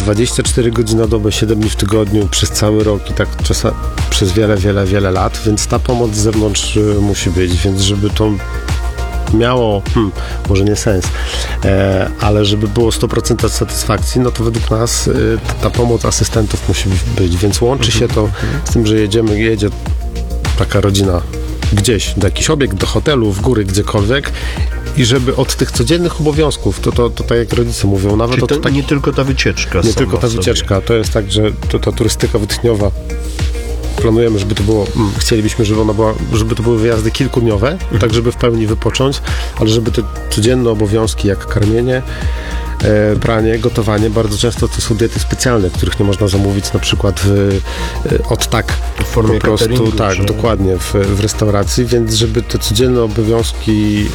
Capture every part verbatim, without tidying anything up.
dwadzieścia cztery godziny na dobę, siedem dni w tygodniu, przez cały rok i tak czasami przez wiele, wiele, wiele lat, więc ta pomoc z zewnątrz y, musi być, więc żeby to miało, hmm, może nie sens, e, ale żeby było sto procent satysfakcji, no to według nas y, ta pomoc asystentów musi być, więc łączy się to z tym, że jedziemy, jedzie taka rodzina gdzieś, do jakiś obiekt, do hotelu, w góry, gdziekolwiek i żeby od tych codziennych obowiązków, to, to, to tak jak rodzice mówią, nawet Czyli to od tak, nie tylko ta wycieczka. nie tylko ta wycieczka, to jest tak, że to, ta turystyka wytchnieniowa, planujemy, żeby to było, mm, chcielibyśmy, żeby ona była, żeby to były wyjazdy kilkudniowe, mhm. tak żeby w pełni wypocząć, ale żeby te codzienne obowiązki, jak karmienie, e, pranie, gotowanie, bardzo często to są diety specjalne, których nie można zamówić na przykład w, e, od tak w formie po prostu, tak, czy... dokładnie, w, w restauracji, więc żeby te codzienne obowiązki,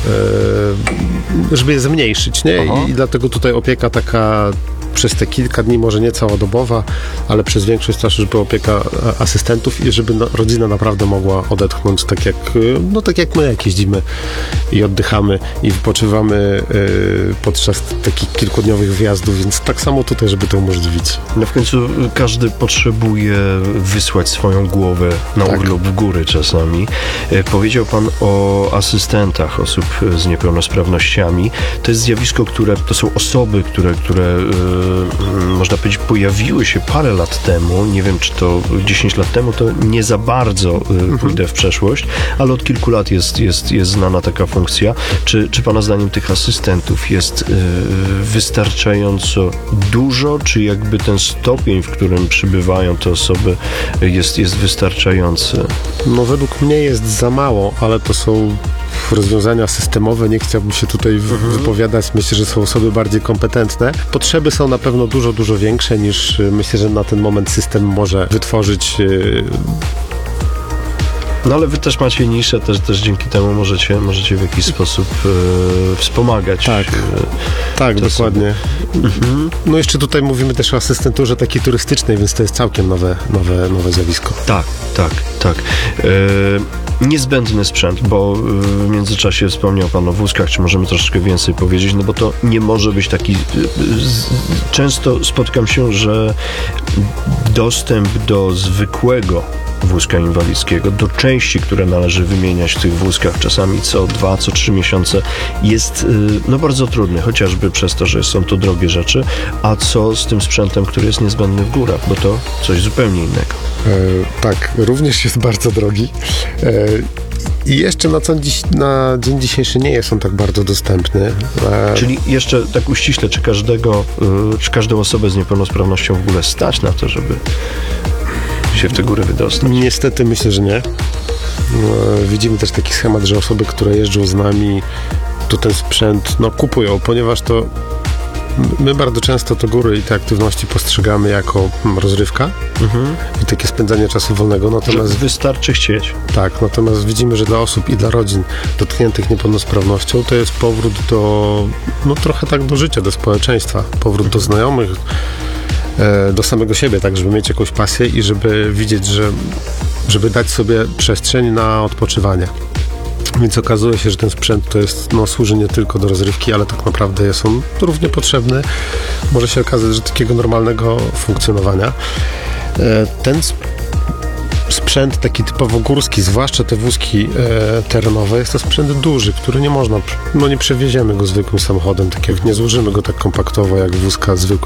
e, żeby je zmniejszyć, nie? I, I dlatego tutaj opieka taka przez te kilka dni, może nie całodobowa, ale przez większość czasu, żeby opieka asystentów i żeby na, rodzina naprawdę mogła odetchnąć tak jak, no tak jak my, jak jeździmy i oddychamy i wypoczywamy y, podczas takich kilkudniowych wyjazdów, więc tak samo tutaj, żeby to umożliwić. No w końcu każdy potrzebuje wysłać swoją głowę na tak. urlop w góry czasami. E, powiedział Pan o asystentach osób z niepełnosprawnościami. To jest zjawisko, które, to są osoby, które, które e, można powiedzieć, pojawiły się parę lat temu, nie wiem, czy to dziesięć lat temu, to nie za bardzo mhm. pójdę w przeszłość, ale od kilku lat jest, jest, jest znana taka funkcja. Czy, czy Pana zdaniem tych asystentów jest yy, wystarczająco dużo, czy jakby ten stopień, w którym przybywają te osoby jest, jest wystarczający? No według mnie jest za mało, ale to są rozwiązania systemowe, nie chciałbym się tutaj mhm. wypowiadać, myślę, że są osoby bardziej kompetentne. Potrzeby są na pewno dużo, dużo większe niż myślę, że na ten moment system może wytworzyć. No ale wy też macie niszę, też, też dzięki temu możecie, możecie w jakiś sposób e, wspomagać. Tak, e, tak, dokładnie. Mhm. No jeszcze tutaj mówimy też o asystenturze takiej turystycznej, więc to jest całkiem nowe, nowe, nowe zjawisko. Tak, tak, tak. E, niezbędny sprzęt, bo w międzyczasie wspomniał Pan o wózkach, czy możemy troszeczkę więcej powiedzieć, no bo to nie może być taki... Często spotkam się, że dostęp do zwykłego wózka inwalidzkiego, do części, które należy wymieniać w tych wózkach, czasami co dwa, co trzy miesiące, jest no bardzo trudny, chociażby przez to, że są to drogie rzeczy, a co z tym sprzętem, który jest niezbędny w górach, bo to coś zupełnie innego. E, tak, również jest bardzo drogi. E, I jeszcze na, co dziś, na dzień dzisiejszy nie jest on tak bardzo dostępny. E... Czyli jeszcze tak uściśle, czy każdego, czy każdą osobę z niepełnosprawnością w ogóle stać na to, żeby się w te góry wydostać? Niestety myślę, że nie. Widzimy też taki schemat, że osoby, które jeżdżą z nami, to ten sprzęt no, kupują, ponieważ to my bardzo często te góry i te aktywności postrzegamy jako rozrywka mhm. i takie spędzanie czasu wolnego. Natomiast że wystarczy chcieć. Tak, natomiast widzimy, że dla osób i dla rodzin dotkniętych niepełnosprawnością to jest powrót do, no trochę tak do życia, do społeczeństwa, powrót mhm. do znajomych, do samego siebie, tak, żeby mieć jakąś pasję i żeby widzieć, że żeby dać sobie przestrzeń na odpoczywanie. Więc okazuje się, że ten sprzęt to jest, no, służy nie tylko do rozrywki, ale tak naprawdę jest on równie potrzebny. Może się okazać, że takiego normalnego funkcjonowania. Ten sprzęt taki typowo górski, zwłaszcza te wózki e, terenowe, jest to sprzęt duży, który nie można, no nie przewieziemy go zwykłym samochodem, tak jak nie złożymy go tak kompaktowo jak wózka zwykłym